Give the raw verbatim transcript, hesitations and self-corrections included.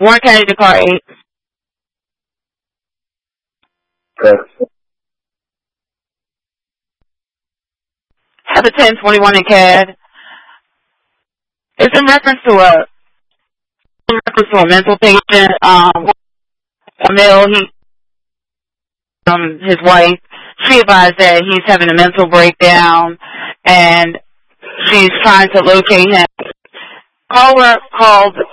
Warren County to car eight. Okay. Have a ten twenty-one in C A D. It's in reference to a, in reference to a mental patient, um, a male, he, um, his wife, she advised that he's having a mental breakdown, and she's trying to locate him. Caller called